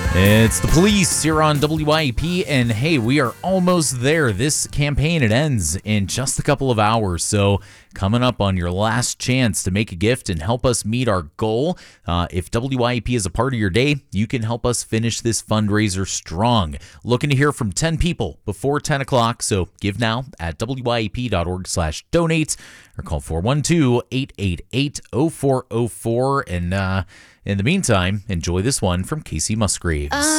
It's the police here on WYAP, and hey, we are almost there. This campaign, it ends in just a couple of hours, so coming up on your last chance to make a gift and help us meet our goal. If WYAP is a part of your day, you can help us finish this fundraiser strong. Looking to hear from 10 people before 10 o'clock, so give now at wyap.org/donate or call 412-888-0404. And in the meantime, enjoy this one from Casey Musgrave.